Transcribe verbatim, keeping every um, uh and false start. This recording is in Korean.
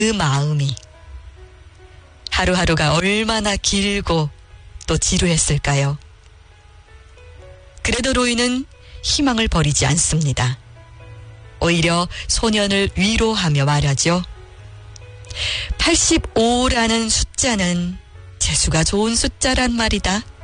그 마음이 하루하루가 얼마나 길고 또 지루했을까요? 그래도 로이는 희망을 버리지 않습니다. 오히려 소년을 위로하며 말하죠. 팔십오라는 숫자는 재수가 좋은 숫자란 말이다.